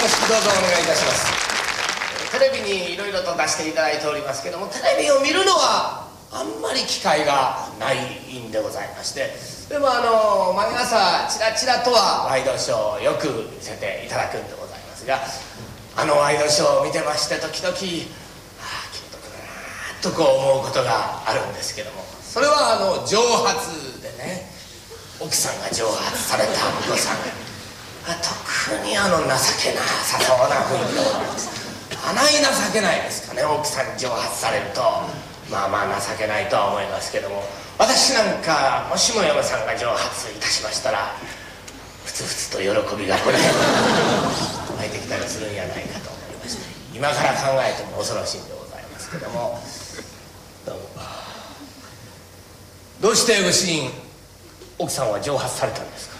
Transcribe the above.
ろしくどうぞお願いいたします。テレビにいろいろと出していただいておりますけども、テレビを見るのはあんまり機会がないんでございまして、でも毎朝チラチラとはワイドショーをよく見せていただくんでございますが、ワイドショーを見てまして時々気の毒だなとこう思うことがあるんですけども、それは蒸発でね、奥さんが蒸発されたお子さんが特に情けなさそうな雰囲気でございます。あない情けないですかね、奥さんに蒸発されると。まあまあ情けないとは思いますけども、私なんかもしも嫁さんが蒸発いたしましたら、ふつふつと喜びがこれ湧いてきたりするんやないかと思いまして、今から考えても恐ろしいんでございますけども、どうしてご主人、奥さんは蒸発されたんですか？